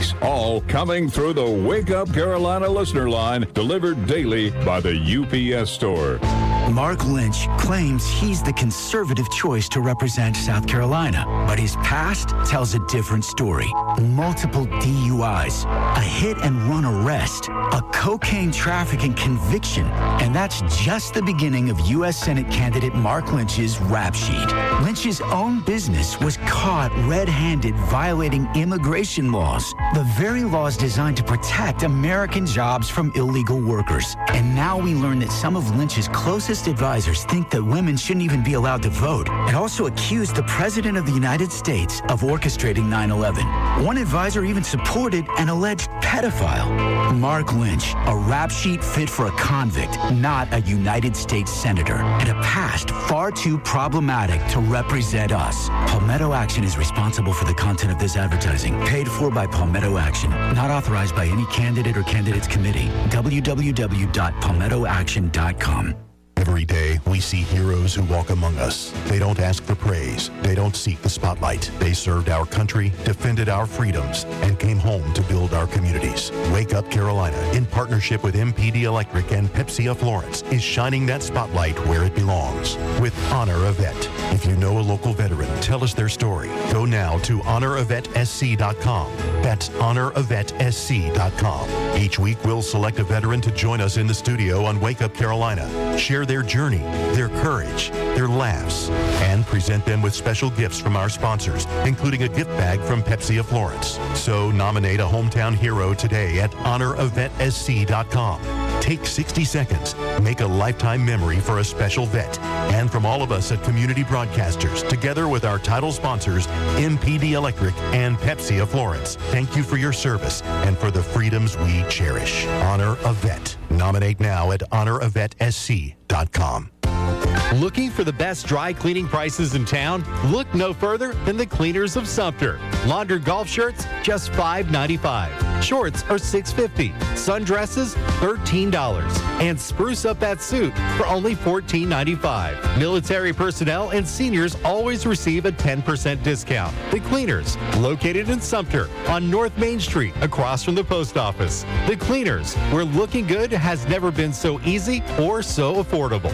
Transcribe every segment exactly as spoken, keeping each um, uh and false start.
weeks, all coming through the Wake Up Carolina listener line, delivered daily by the U P S store. Mark Lynch claims he's the conservative choice to represent South Carolina, but his past tells a different story. Multiple D U Is, a hit-and-run arrest, a cocaine trafficking conviction, and that's just the beginning of U S Senate candidate Mark Lynch's rap sheet. Lynch's own business was caught red-handed violating immigration laws, the very laws designed to protect American jobs from illegal workers. And now we learn that some of Lynch's closest advisors think that women shouldn't even be allowed to vote, and also accused the President of the United States of orchestrating nine eleven. One advisor even supported an alleged pedophile. Mark Lynch, a rap sheet fit for a convict, not a United States senator, and a past far too problematic to represent us. Palmetto Action is responsible for the content of this advertising, paid for by Palmetto Action, not authorized by any candidate or candidates committee. w w w dot palmetto action dot com. Every day, we see heroes who walk among us. They don't ask for praise. They don't seek the spotlight. They served our country, defended our freedoms, and came home to build our communities. Wake Up Carolina, in partnership with M P D Electric and Pepsi of Florence, is shining that spotlight where it belongs with Honor a Vet. If you know a local veteran, tell us their story. Go now to honor a vet s c dot com. That's honor a vet s c dot com. Each week, we'll select a veteran to join us in the studio on Wake Up Carolina. Share their journey, their courage, their laughs, and present them with special gifts from our sponsors, including a gift bag from Pepsi of Florence. So nominate a hometown hero today at honor a vet s c dot com. Take sixty seconds, make a lifetime memory for a special vet. And from all of us at Community Broadcasters, together with our title sponsors, M P D Electric and Pepsi of Florence, thank you for your service and for the freedoms we cherish. Honor a Vet. Nominate now at honor a vet s c dot com. Looking for the best dry cleaning prices in town? Look no further than the Cleaners of Sumter. Laundered golf shirts, just five ninety-five. Shorts are six fifty. Sundresses, thirteen dollars. And spruce up that suit for only fourteen ninety-five. Military personnel and seniors always receive a ten percent discount. The Cleaners, located in Sumter on North Main Street, across from the post office. The Cleaners, where looking good has never been so easy or so affordable.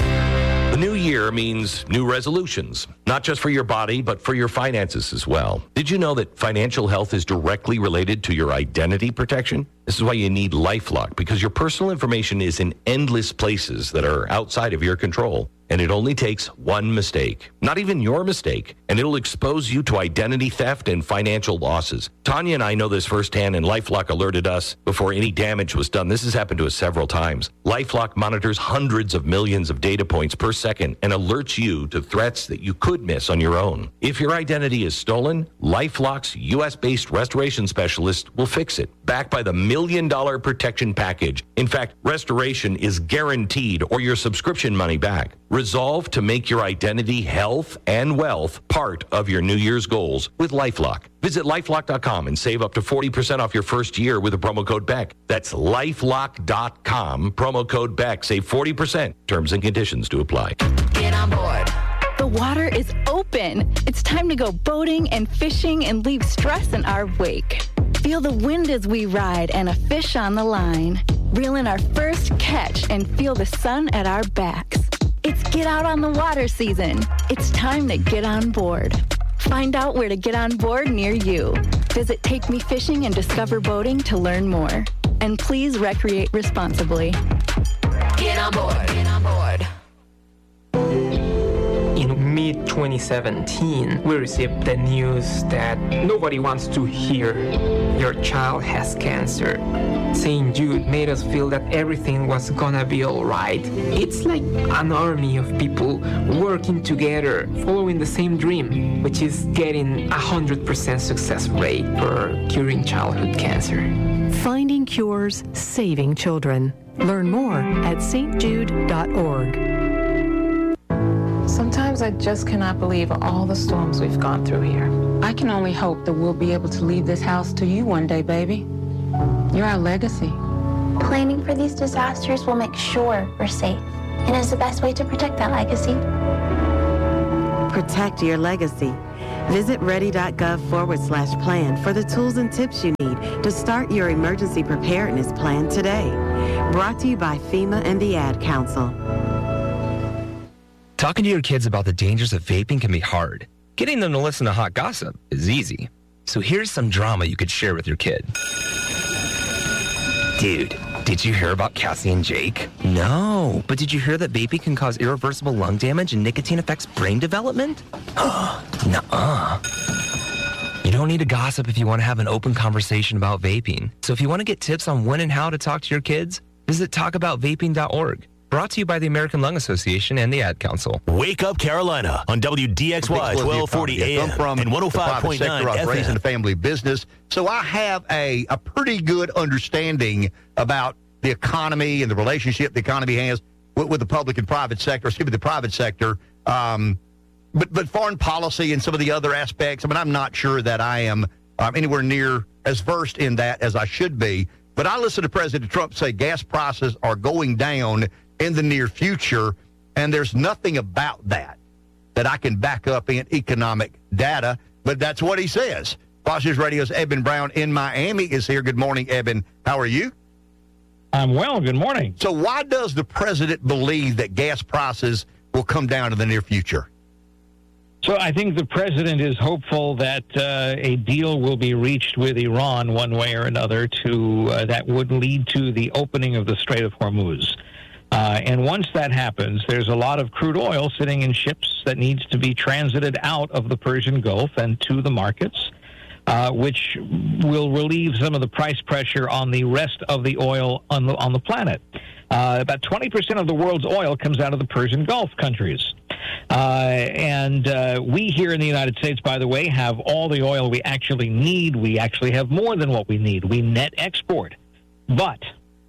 The new year means new resolutions, not just for your body, but for your finances as well. Did you know that financial health is directly related to your identity protection? This is why you need LifeLock, because your personal information is in endless places that are outside of your control. And it only takes one mistake, not even your mistake, and it'll expose you to identity theft and financial losses. Tanya and I know this firsthand, and LifeLock alerted us before any damage was done. This has happened to us several times. LifeLock monitors hundreds of millions of data points per second and alerts you to threats that you could miss on your own. If your identity is stolen, LifeLock's U S-based restoration specialist will fix it, backed by the million dollar protection package. In fact, restoration is guaranteed or your subscription money back. Resolve to make your identity, health, and wealth part of your New Year's goals with LifeLock. Visit lifelock dot com and save up to forty percent off your first year with the promo code Beck. That's lifelock dot com, promo code Beck. Save forty percent. Terms and conditions to apply. Get on board. The water is open. It's time to go boating and fishing and leave stress in our wake. Feel the wind as we ride and a fish on the line. Reel in our first catch and feel the sun at our backs. It's get out on the water season. It's time to get on board. Find out where to get on board near you. Visit Take Me Fishing and Discover Boating to learn more. And please recreate responsibly. Get on board. Get on board. In mid twenty seventeen, we received the news that nobody wants to hear your child has cancer. Saint Jude made us feel that everything was gonna be alright. It's like an army of people working together, following the same dream, which is getting a one hundred percent success rate for curing childhood cancer. Finding cures, saving children. Learn more at s t jude dot org. Sometimes I just cannot believe all the storms we've gone through here. I can only hope that we'll be able to leave this house to you one day, baby. You're our legacy. Planning for these disasters will make sure we're safe, and is the best way to protect that legacy. Protect your legacy. Visit ready.gov forward slash plan for the tools and tips you need to start your emergency preparedness plan today. Brought to you by FEMA and the Ad Council. Talking to your kids about the dangers of vaping can be hard. Getting them to listen to hot gossip is easy. So here's some drama you could share with your kid. Dude, did you hear about Cassie and Jake? No, but did you hear that vaping can cause irreversible lung damage and nicotine affects brain development? Nuh-uh. You don't need to gossip if you want to have an open conversation about vaping. So if you want to get tips on when and how to talk to your kids, visit talk about vaping dot org. Brought to you by the American Lung Association and the Ad Council. Wake Up Carolina on W D X Y twelve forty A M from and one oh five point nine F M. Raising a family business, so I have a, a pretty good understanding about the economy and the relationship the economy has with, with the public and private sector, excuse me, the private sector. Um, but, but foreign policy and some of the other aspects, I mean, I'm not sure that I am um, anywhere near as versed in that as I should be. But I listened to President Trump say gas prices are going down in the near future, and there's nothing about that that I can back up in economic data, but that's what he says. Fox News Radio's Eben Brown in Miami is here. Good morning, Eben. How are you? I'm well. Good morning. So why does the president believe that gas prices will come down in the near future? So I think the president is hopeful that uh, a deal will be reached with Iran one way or another to uh, that would lead to the opening of the Strait of Hormuz. Uh, and once that happens, there's a lot of crude oil sitting in ships that needs to be transited out of the Persian Gulf and to the markets, uh, which will relieve some of the price pressure on the rest of the oil on the, on the planet. Uh, about twenty percent of the world's oil comes out of the Persian Gulf countries. Uh, and uh, we here in the United States, by the way, have all the oil we actually need. We actually have more than what we need. We net export. But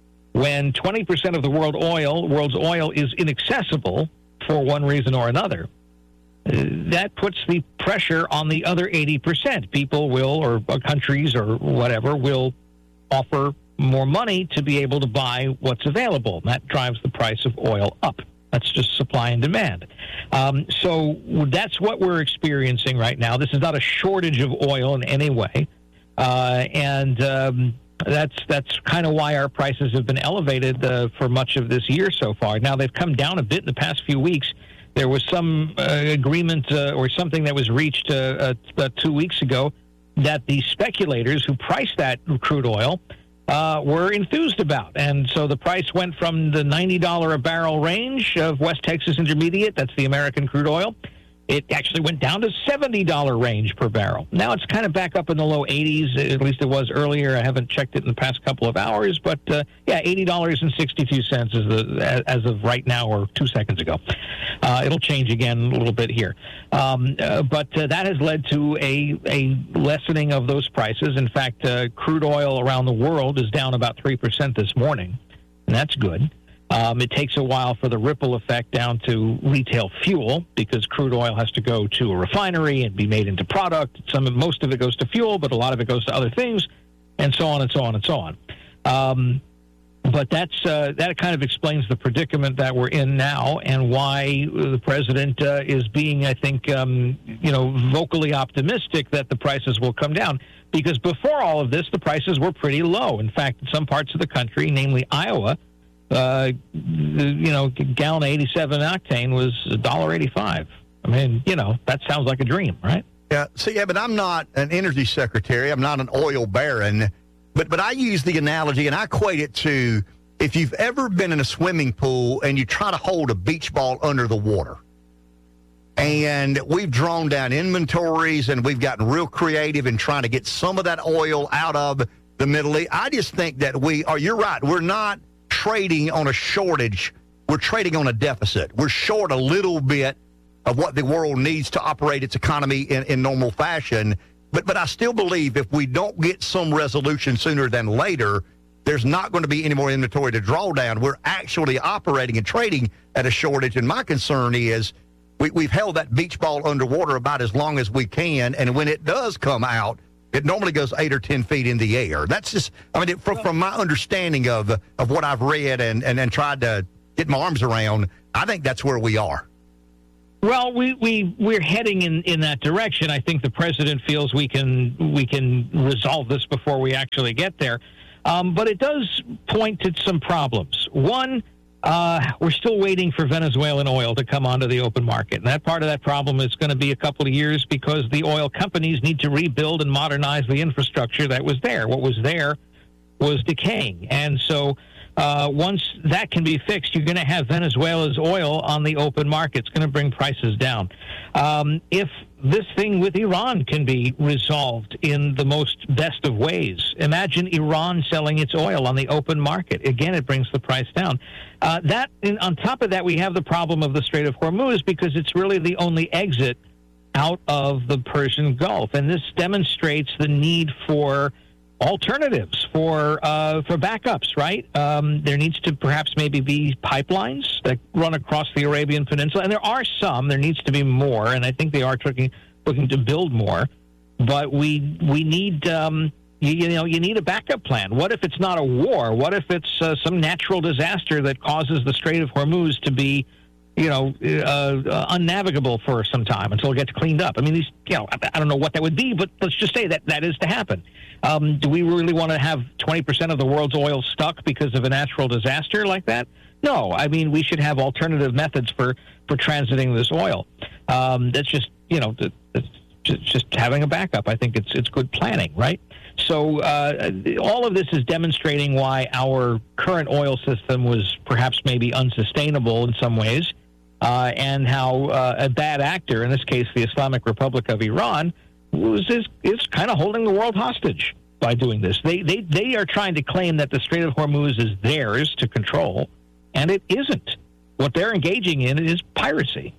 when twenty percent of the world oil, world's oil is inaccessible for one reason or another, uh, that puts the pressure on the other eighty percent. People will, or, or countries or whatever, will offer more money to be able to buy what's available. And that drives the price of oil up. That's just supply and demand. Um, so that's what we're experiencing right now. This is not a shortage of oil in any way. Uh, and... Um, That's that's kind of why our prices have been elevated uh, for much of this year so far. Now, they've come down a bit in the past few weeks. There was some uh, agreement uh, or something that was reached uh, uh, about two weeks ago that the speculators who priced that crude oil uh, were enthused about. And so the price went from the ninety dollars a barrel range of West Texas Intermediate, that's the American crude oil, it actually went down to seventy dollars range per barrel. Now it's kind of back up in the low eighties, at least it was earlier. I haven't checked it in the past couple of hours, but uh, yeah, eighty dollars and sixty-two cents is the, as of right now or two seconds ago. Uh, it'll change again a little bit here. Um, uh, but uh, that has led to a, a lessening of those prices. In fact, uh, crude oil around the world is down about three percent this morning, and that's good. Um, it takes a while for the ripple effect down to retail fuel because crude oil has to go to a refinery and be made into product. Some, most of it goes to fuel, but a lot of it goes to other things, and so on and so on and so on. Um, but that's uh, that kind of explains the predicament that we're in now and why the president uh, is being, I think, um, you know, vocally optimistic that the prices will come down. Because before all of this, the prices were pretty low. In fact, in some parts of the country, namely Iowa, Uh, you know, a gallon of eighty-seven octane was one dollar eighty-five. I mean, you know, that sounds like a dream, right? Yeah, see, yeah, but I'm not an energy secretary. I'm not an oil baron. But, but I use the analogy, and I equate it to if you've ever been in a swimming pool and you try to hold a beach ball under the water. And we've drawn down inventories, and we've gotten real creative in trying to get some of that oil out of the Middle East. I just think that we are, you're right, we're not trading on a shortage. We're trading on a deficit. We're short a little bit of what the world needs to operate its economy in, in normal fashion. But but I still believe if we don't get some resolution sooner than later, there's not going to be any more inventory to draw down. We're actually operating and trading at a shortage. And my concern is we, we've held that beach ball underwater about as long as we can. And when it does come out, it normally goes eight or ten feet in the air. That's just, I mean, it, from, from my understanding of of what I've read and, and, and tried to get my arms around, I think that's where we are. Well, we, we, we're heading in, in that direction. I think the president feels we can we can resolve this before we actually get there. Um, but it does point to some problems. One, uh, we're still waiting for Venezuelan oil to come onto the open market. And that part of that problem is going to be a couple of years because the oil companies need to rebuild and modernize the infrastructure that was there. What was there was decaying. And so uh, once that can be fixed, you're going to have Venezuela's oil on the open market. It's going to bring prices down. Um, if this thing with Iran can be resolved in the most best of ways, imagine Iran selling its oil on the open market. Again, it brings the price down. Uh, that, and on top of that, we have the problem of the Strait of Hormuz because it's really the only exit out of the Persian Gulf. And this demonstrates the need for alternatives, for uh, for backups, right? Um, there needs to perhaps maybe be pipelines that run across the Arabian Peninsula. And there are some. There needs to be more. And I think they are looking, looking to build more. But we we need, um, you, you know, you need a backup plan. What if it's not a war? What if it's uh, some natural disaster that causes the Strait of Hormuz to be, you know, uh, uh, unnavigable for some time until it gets cleaned up? I mean, these, you know, I, I don't know what that would be, but let's just say that that is to happen. Um, do we really want to have twenty percent of the world's oil stuck because of a natural disaster like that? No. I mean, we should have alternative methods for, for transiting this oil. Um, that's just, you know, that's just, just having a backup. I think it's it's good planning, right? So uh, all of this is demonstrating why our current oil system was perhaps maybe unsustainable in some ways, uh, and how uh, a bad actor, in this case the Islamic Republic of Iran, was is, is kind of holding the world hostage by doing this. They, they they are trying to claim that the Strait of Hormuz is theirs to control, and it isn't. What they're engaging in is piracy.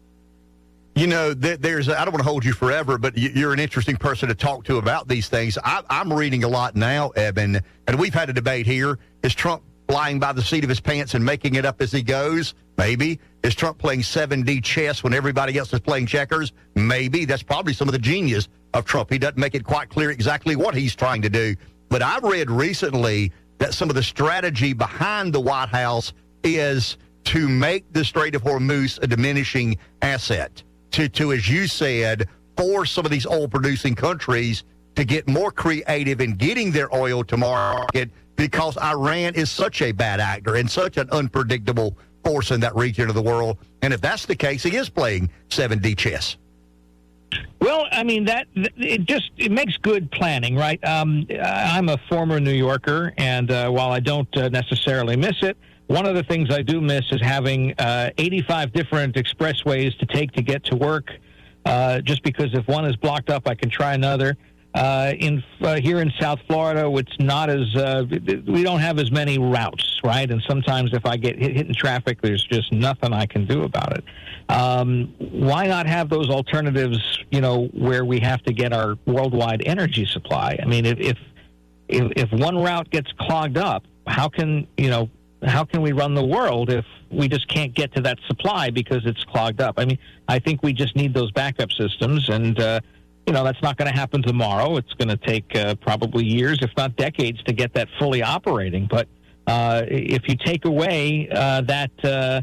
You know, there's, I don't want to hold you forever, but you're an interesting person to talk to about these things. I, I'm reading a lot now, Eben, and we've had a debate here. Is Trump flying by the seat of his pants and making it up as he goes? Maybe. Is Trump playing seven D chess when everybody else is playing checkers? Maybe. That's probably some of the genius of Trump. He doesn't make it quite clear exactly what he's trying to do. But I've read recently that some of the strategy behind the White House is to make the Strait of Hormuz a diminishing asset. To, to, as you said, force some of these oil-producing countries to get more creative in getting their oil to market because Iran is such a bad actor and such an unpredictable force in that region of the world. And if that's the case, he is playing seven D chess. Well, I mean, that it just it makes good planning, right? Um, I'm a former New Yorker, and uh, while I don't uh, necessarily miss it, one of the things I do miss is having uh, eighty-five different expressways to take to get to work, uh, just because if one is blocked up, I can try another. Uh, in uh, here in South Florida, it's not as uh, we don't have as many routes, right? And sometimes if I get hit, hit in traffic, there's just nothing I can do about it. Um, why not have those alternatives? You know, where we have to get our worldwide energy supply. I mean, if if if, if one route gets clogged up, how can you know? How can we run the world if we just can't get to that supply because it's clogged up? I mean, I think we just need those backup systems, and uh, you know that's not going to happen tomorrow. It's going to take uh, probably years, if not decades, to get that fully operating. But uh, if you take away uh, that, uh,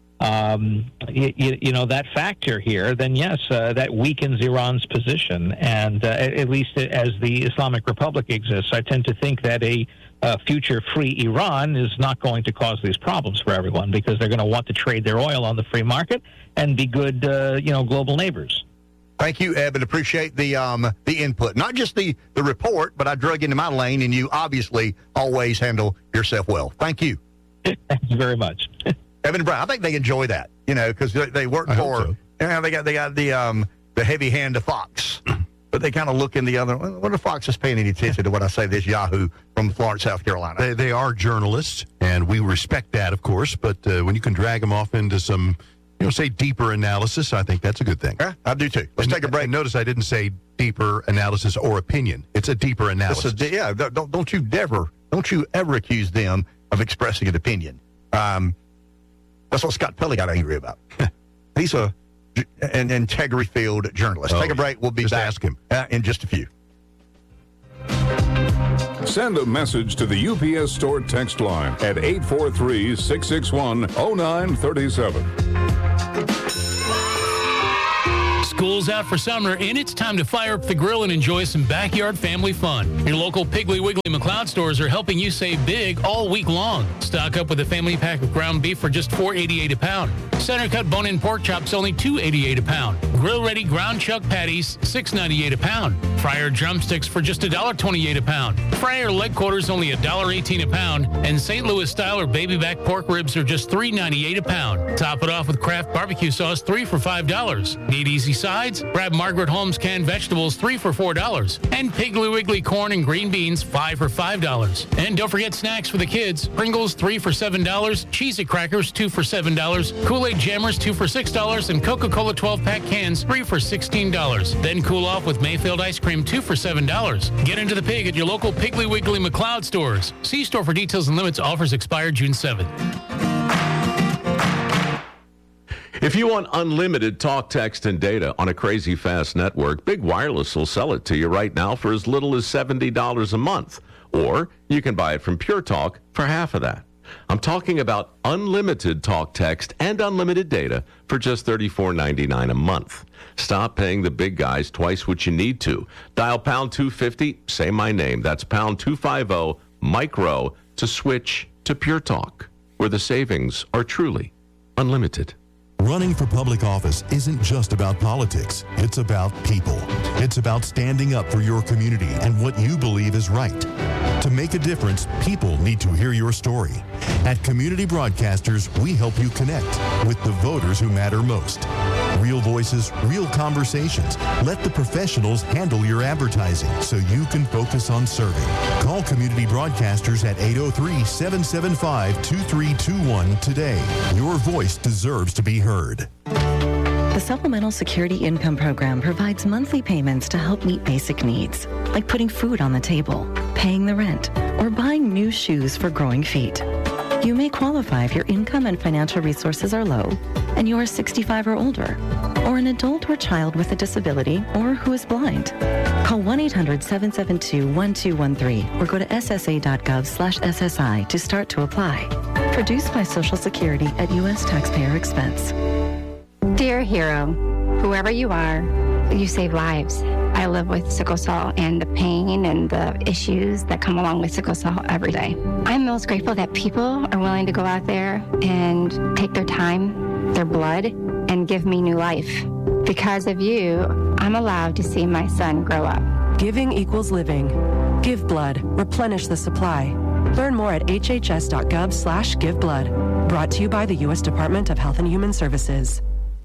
um, you, you know, that factor here, then yes, uh, that weakens Iran's position. And uh, at least as the Islamic Republic exists, I tend to think that a Uh, future free Iran is not going to cause these problems for everyone because they're going to want to trade their oil on the free market and be good, uh, you know, global neighbors. Thank you, Eben. Appreciate the um, the input. Not just the, the report, but I drug into my lane, and you obviously always handle yourself well. Thank you. Thank you very much. Eben Brown, I think they enjoy that, you know, because they, they work I for, hope so. you know, they got they got the um, the heavy hand of Fox. But they kind of look in the other. I wonder if Fox is paying any attention to what I say. This Yahoo from Florence, South Carolina. They, they are journalists, and we respect that, of course. But uh, when you can drag them off into some, you know, say deeper analysis, I think that's a good thing. Yeah, I do too. Let's and, take a break. And notice I didn't say deeper analysis or opinion. It's a deeper analysis. A, yeah, don't don't you ever don't you ever accuse them of expressing an opinion. Um, that's what Scott Pelley got angry about. He's a an integrity-filled journalist. Oh, Take a break. We'll be just back ask him. Uh, in just a few. Send a message to the U P S Store text line at eight four three, six six one, oh nine three seven. School's out for summer, and it's time to fire up the grill and enjoy some backyard family fun. Your local Piggly Wiggly McLeod stores are helping you save big all week long. Stock up with a family pack of ground beef for just four dollars and eighty-eight cents a pound. Center cut bone-in pork chops only two dollars and eighty-eight cents a pound. Grill-ready ground chuck patties, six dollars and ninety-eight cents a pound. Fryer drumsticks for just one dollar and twenty-eight cents a pound. Fryer leg quarters only one dollar and eighteen cents a pound. And Saint Louis style or baby back pork ribs are just three dollars and ninety-eight cents a pound. Top it off with Kraft barbecue sauce, three for five dollars. Need easy sides? Grab Margaret Holmes canned vegetables, three for four dollars. And Piggly Wiggly corn and green beans, five for five dollars. And don't forget snacks for the kids. Pringles, three for seven dollars. Cheez-It crackers, two for seven dollars. Kool-Aid Jammers, two for six dollars. And Coca-Cola twelve-pack cans, three for sixteen dollars. Then cool off with Mayfield ice cream, two for seven dollars. Get into the pig at your local Piggly Wiggly McLeod stores. See store for details and limits. Offers expire June seventh. If you want unlimited talk, text, and data on a crazy fast network, Big Wireless will sell it to you right now for as little as seventy dollars a month. Or you can buy it from Pure Talk for half of that. I'm talking about unlimited talk, text, and unlimited data for just thirty-four ninety-nine a month. Stop paying the big guys twice what you need to. Dial pound two fifty, say my name. That's pound two fifty, micro, to switch to Pure Talk, where the savings are truly unlimited. Running for public office isn't just about politics. It's about people. It's about standing up for your community and what you believe is right. To make a difference, people need to hear your story. At Community Broadcasters, we help you connect with the voters who matter most. Real voices, real conversations. Let the professionals handle your advertising so you can focus on serving. Call Community Broadcasters at eight oh three, seven seven five, two three two one today. Your voice deserves to be heard. The Supplemental Security Income Program provides monthly payments to help meet basic needs, like putting food on the table, paying the rent, or buying new shoes for growing feet. You may qualify if your income and financial resources are low and you are sixty-five or older, or an adult or child with a disability or who is blind. Call one eight hundred, seven seven two, one two one three or go to s s a dot gov slash s s i to start to apply. Produced by Social Security at U S taxpayer expense. Dear hero, whoever you are, you save lives. I live with sickle cell and the pain and the issues that come along with sickle cell every day. I'm most grateful that people are willing to go out there and take their time, their blood, and give me new life. Because of you, I'm allowed to see my son grow up. Giving equals living. Give blood. Replenish the supply. Learn more at h h s dot gov slash give blood. Brought to you by the U S Department of Health and Human Services.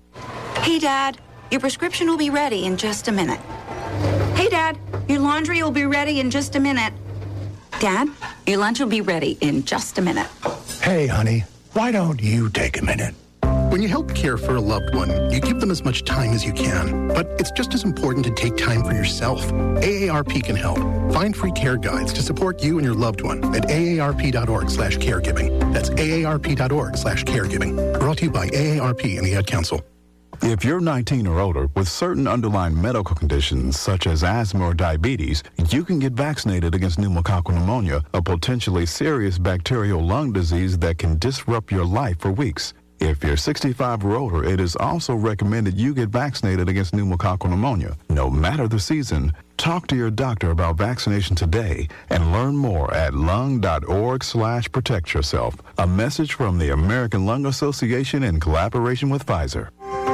Hey, Dad, your prescription will be ready in just a minute. Hey, Dad, your laundry will be ready in just a minute. Dad, your lunch will be ready in just a minute. Hey, honey, why don't you take a minute? When you help care for a loved one, you give them as much time as you can. But it's just as important to take time for yourself. A A R P can help. Find free care guides to support you and your loved one at A A R P dot org slash caregiving. That's A A R P dot org slash caregiving. Brought to you by A A R P and the Ad Council. If you're nineteen or older with certain underlying medical conditions such as asthma or diabetes, you can get vaccinated against pneumococcal pneumonia, a potentially serious bacterial lung disease that can disrupt your life for weeks. If you're sixty-five or older, it is also recommended you get vaccinated against pneumococcal pneumonia. No matter the season, talk to your doctor about vaccination today and learn more at lung dot org slash protect yourself. A message from the American Lung Association in collaboration with Pfizer.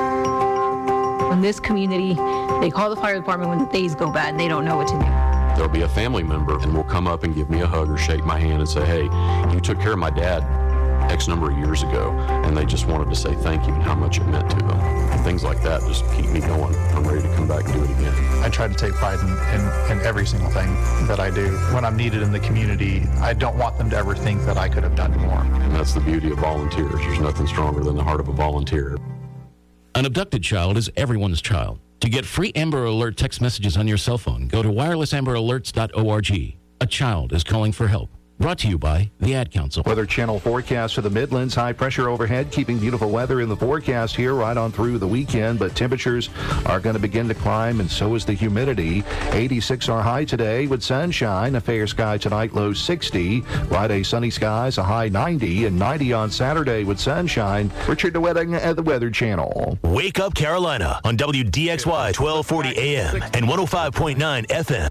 In this community, they call the fire department when the days go bad and they don't know what to do. There'll be a family member and will come up and give me a hug or shake my hand and say, hey, you took care of my dad X number of years ago, and they just wanted to say thank you and how much it meant to them. And things like that just keep me going. I'm ready to come back and do it again. I try to take pride in, in, in every single thing that I do. When I'm needed in the community, I don't want them to ever think that I could have done more. And that's the beauty of volunteers. There's nothing stronger than the heart of a volunteer. An abducted child is everyone's child. To get free Amber Alert text messages on your cell phone, go to wireless amber alerts dot org. A child is calling for help. Brought to you by the Ad Council. Weather Channel forecast for the Midlands. High pressure overhead, keeping beautiful weather in the forecast here right on through the weekend, but temperatures are going to begin to climb, and so is the humidity. eighty-six our high today with sunshine. A fair sky tonight, low sixty. Friday, sunny skies, a high ninety, and ninety on Saturday with sunshine. Richard DeWetting at the Weather Channel. Wake Up Carolina on W D X Y twelve forty A M and one oh five point nine F M.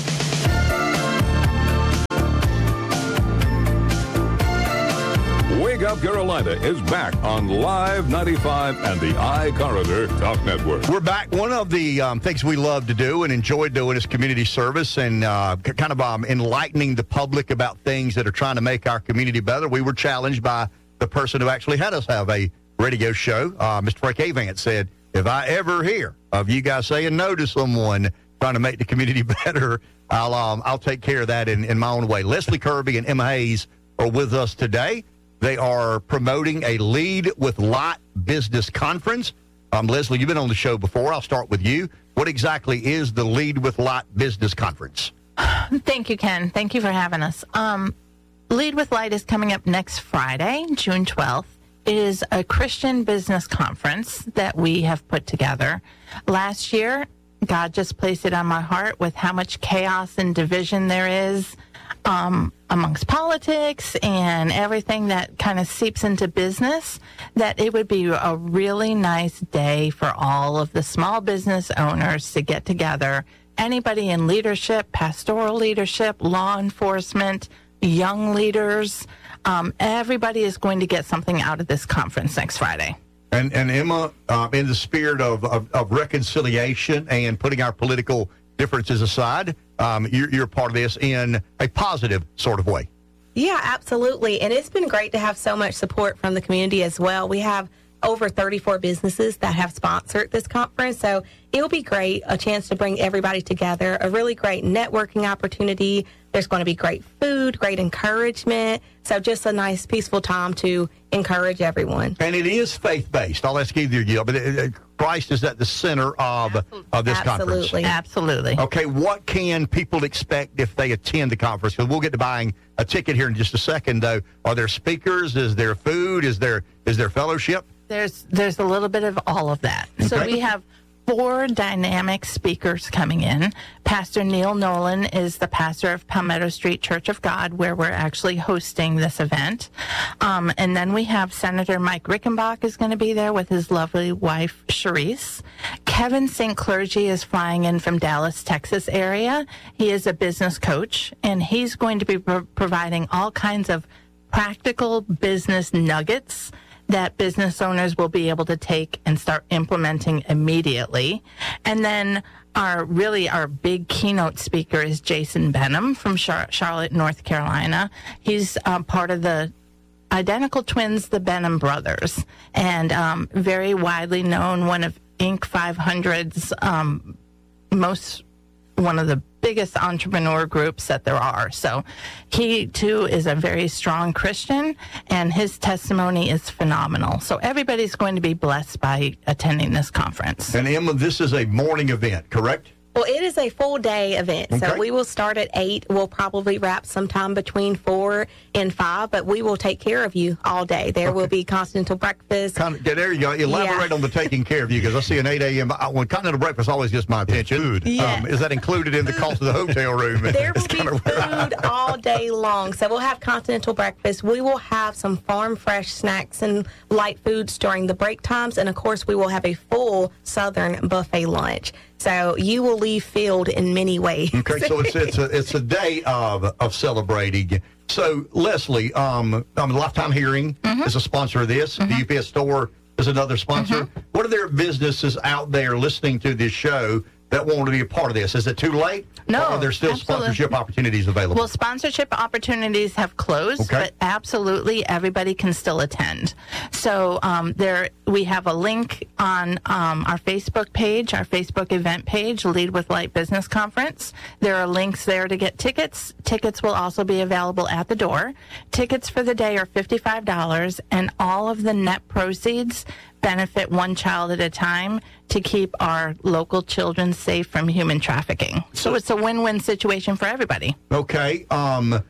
Wake Up Carolina is back on Live ninety-five and the iCorridor Talk Network. We're back. One of the um, things we love to do and enjoy doing is community service and uh, c- kind of um, enlightening the public about things that are trying to make our community better. We were challenged by the person who actually had us have a radio show. Uh, Mister Frank Avant said, if I ever hear of you guys saying no to someone trying to make the community better, I'll um, I'll take care of that in, in my own way. Leslie Kirby and Emma Hayes are with us today. They are promoting a Lead with Light business conference. Um, Leslie, you've been on the show before. I'll start with you. What exactly is the Lead with Light business conference? Thank you, Ken. Thank you for having us. Um, Lead with Light is coming up next Friday, June twelfth. It is a Christian business conference that we have put together. Last year, God just placed it on my heart with how much chaos and division there is um, amongst politics and everything that kind of seeps into business, that it would be a really nice day for all of the small business owners to get together. Anybody in leadership, pastoral leadership, law enforcement, young leaders, um, everybody is going to get something out of this conference next Friday. And, and Emma, uh, in the spirit of, of, of reconciliation and putting our political differences aside, um, you're, you're part of this in a positive sort of way. Yeah, absolutely. And it's been great to have so much support from the community as well. We have over thirty-four businesses that have sponsored this conference. So it'll be great, a chance to bring everybody together, a really great networking opportunity. There's going to be great food, great encouragement. So just a nice, peaceful time to encourage everyone. And it is faith-based. I'll ask either of you, but it, it, Christ is at the center of, of this conference. Absolutely. Absolutely. Okay, what can people expect if they attend the conference? Because we'll get to buying a ticket here in just a second, though. Are there speakers? Is there food? Is there is there fellowship? There's there's a little bit of all of that. Okay. So we have four dynamic speakers coming in. Pastor Neil Nolan is the pastor of Palmetto Street Church of God, where we're actually hosting this event. Um, and then we have Senator Mike Rickenbach is going to be there with his lovely wife, Charisse. Kevin Saint Clergy is flying in from Dallas, Texas area. He is a business coach, and he's going to be pro- providing all kinds of practical business nuggets that business owners will be able to take and start implementing immediately. And then our really our big keynote speaker is Jason Benham from Char- Charlotte, North Carolina. He's um, part of the identical twins, the Benham brothers, and um, very widely known, one of Inc five hundred's um, most, one of the biggest entrepreneur groups that there are. So he, too, is a very strong Christian, and his testimony is phenomenal. So everybody's going to be blessed by attending this conference. And Emma, this is a morning event, correct? Well, it is a full day event. Okay. So we will start at eight. We'll probably wrap sometime between four and five, but we will take care of you all day. There okay. will be continental breakfast. Con- yeah, there you go. Elaborate yeah. on the taking care of you, because I see an eight a.m. When continental breakfast always gets my attention. Food. Yes. Um, is that included in the cost of the hotel room? There will be food all day long. So we'll have continental breakfast. We will have some farm fresh snacks and light foods during the break times. And, of course, we will have a full Southern buffet lunch. So you will leave filled in many ways. Okay, so it's it's a it's a day of of celebrating. So Leslie, um, um Lifetime Hearing mm-hmm. is a sponsor of this. Mm-hmm. The U P S Store is another sponsor. Mm-hmm. What are there businesses out there listening to this show that want to be a part of this? Is it too late? No, or are there still absolutely. sponsorship opportunities available? Well, sponsorship opportunities have closed, okay. but absolutely everybody can still attend. So um, there, we have a link on um, our Facebook page, our Facebook event page, Lead with Light Business Conference. There are links there to get tickets. Tickets will also be available at the door. Tickets for the day are fifty-five dollars, and all of the net proceeds benefit one child at a time to keep our local children safe from human trafficking. So it's a win-win situation for everybody. Okay. Um,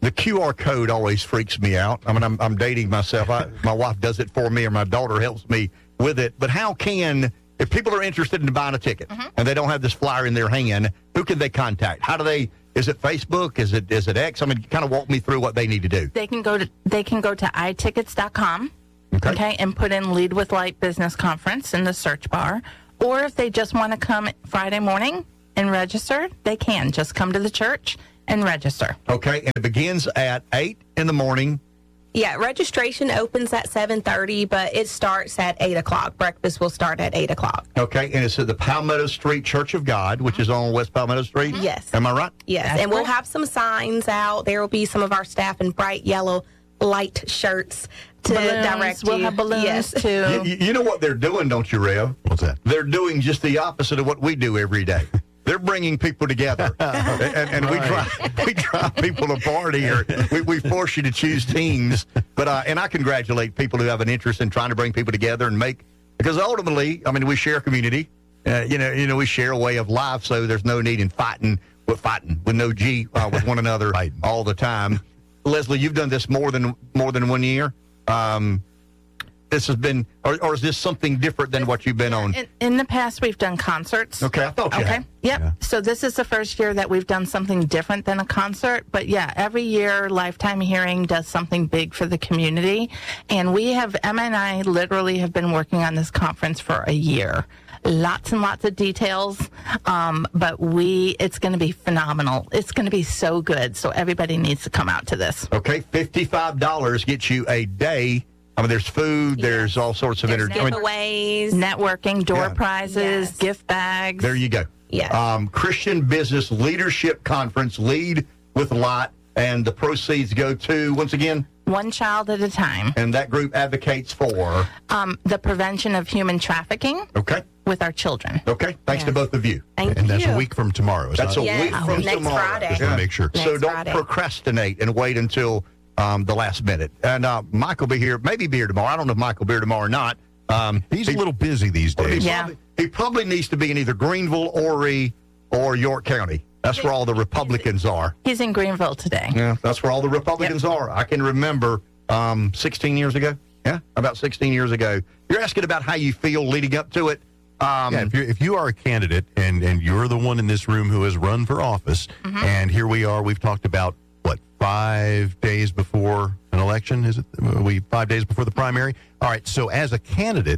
the Q R code always freaks me out. I mean, I'm, I'm dating myself. I, my wife does it for me, or my daughter helps me with it. But how can, if people are interested in buying a ticket mm-hmm. and they don't have this flyer in their hand, who can they contact? How do they? Is it Facebook? Is it is it X? I mean, kind of walk me through what they need to do. They can go to they can go to i tickets dot com. Okay. okay, and put in Lead with Light Business Conference in the search bar. Or if they just want to come Friday morning and register, they can. Just come to the church and register. Okay, and it begins at eight in the morning. Yeah, registration opens at seven thirty, but it starts at eight o'clock. Breakfast will start at eight o'clock. Okay, and it's at the Palmetto Street Church of God, which is on West Palmetto Street? Mm-hmm. Yes. Am I right? Yes, That's and we'll right. have some signs out. There will be some of our staff in bright yellow light shirts to balloons. direct We'll you. have balloons, yes. too. You, you know what they're doing, don't you, Rev? What's that? They're doing just the opposite of what we do every day. They're bringing people together, and, and we try we drive people apart here. We, we force you to choose teams, but uh, and I congratulate people who have an interest in trying to bring people together and make, because ultimately, I mean, we share community. Uh, you know, you know, we share a way of life, so there's no need in fighting with fighting with no G uh, with one another right. all the time. Leslie, you've done this more than more than one year. Um, this has been, or, or is this something different than what you've been on? In, in the past, we've done concerts. Okay, I thought you Okay, had. yep. Yeah. So this is the first year that we've done something different than a concert. But yeah, every year, Lifetime Hearing does something big for the community. And we have, Emma and I literally have been working on this conference for a year. Lots and lots of details, um, but we, it's going to be phenomenal. It's going to be so good. So everybody needs to come out to this. Okay, fifty-five dollars gets you a day. I mean, there's food, yes. there's all sorts of entertainment. Giveaways. Networking, door Yeah. prizes, Yes. gift bags. There you go. Yes. Um, Christian Business Leadership Conference, Lead with Light, and the proceeds go to, once again, One child at a time. and that group advocates for. Um, the prevention of human trafficking Okay. with our children. Okay. Thanks Yeah. to both of you. Thank And that's you. a week from tomorrow. Is That's not a Yes, week from next tomorrow. Friday. Just want to make sure. So Next don't Friday. procrastinate and wait until um, the last minute. And uh, Mike will be here, maybe be here tomorrow. I don't know if Mike will be here tomorrow or not. Um, He's he, a little busy these he days. Yeah. Probably, he probably needs to be in either Greenville, Horry, or York County. That's where all the Republicans are. He's in Greenville today. Yeah, that's where all the Republicans are. I can remember um, sixteen years ago. Yeah, about sixteen years ago. You're asking about how you feel leading up to it. Um, Yeah, if, you're, if you are a candidate and, and you're the one in this room who has run for office, Mm-hmm. and here we are, we've talked about, what, five days before an election? Is it are we five days before the primary? All right, so as a candidate,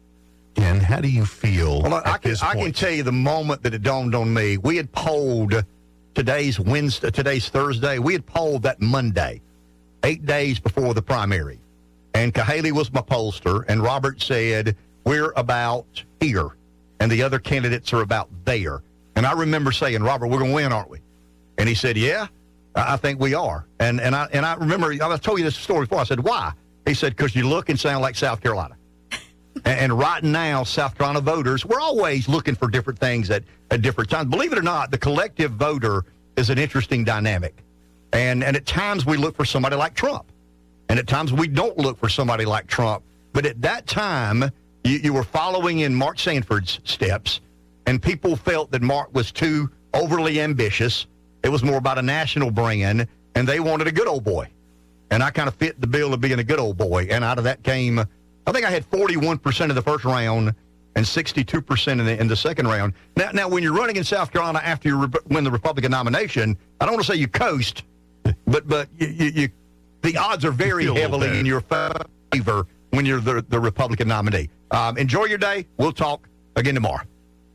Ken, how do you feel Well, at I can, this I point? can tell you the moment that it dawned on me. We had polled today's Wednesday, today's Thursday. We had polled that Monday, eight days before the primary. And Cahaley was my pollster, and Robert said, we're about here, and the other candidates are about there. And I remember saying, Robert, we're going to win, aren't we? And he said, yeah, I I think we are. And and I and I remember, I told you this story before. I said, why? He said, because you look and sound like South Carolina. and, and right now, South Carolina voters, we're always looking for different things at, at different times. Believe it or not, the collective voter is an interesting dynamic. And and at times we look for somebody like Trump. And at times we don't look for somebody like Trump. But at that time, you, you were following in Mark Sanford's steps, and people felt that Mark was too overly ambitious. It was more about a national brand, and they wanted a good old boy. And I kind of fit the bill of being a good old boy. And out of that came, I think I had forty-one percent of the first round and sixty-two percent in the, in the second round. Now, now, when you're running in South Carolina after you re- win the Republican nomination, I don't want to say you coast, but but you, you, you the odds are very heavily in your favor when you're the, the Republican nominee. Um, enjoy your day. We'll talk again tomorrow.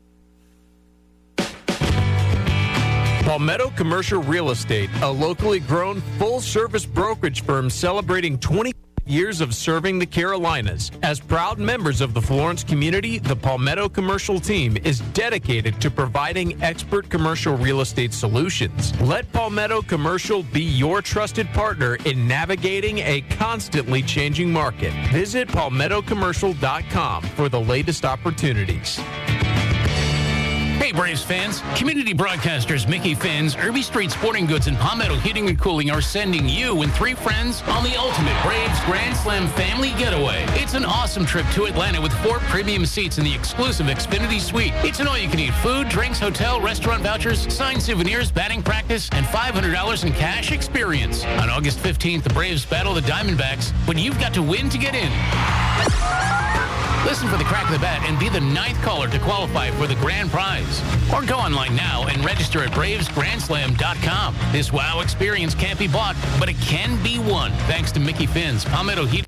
Palmetto Commercial Real Estate, a locally grown full-service brokerage firm celebrating twenty years of serving the Carolinas. As proud members of the Florence community, the Palmetto Commercial team is dedicated to providing expert commercial real estate solutions. Let Palmetto Commercial be your trusted partner in navigating a constantly changing market. Visit palmetto commercial dot com for the latest opportunities. Hey, Braves fans. Community broadcasters Mickey Finn's, Irby Street Sporting Goods, and Palmetto Heating and Cooling are sending you and three friends on the ultimate Braves Grand Slam family getaway. It's an awesome trip to Atlanta with four premium seats in the exclusive Xfinity Suite. It's an all-you-can-eat food, drinks, hotel, restaurant vouchers, signed souvenirs, batting practice, and five hundred dollars in cash experience. On August fifteenth, the Braves battle the Diamondbacks, but you've got to win to get in. Listen for the crack of the bat and be the ninth caller to qualify for the grand prize. Or go online now and register at braves grand slam dot com. This wow experience can't be bought, but it can be won thanks to Mickey Finn's, Palmetto Heat.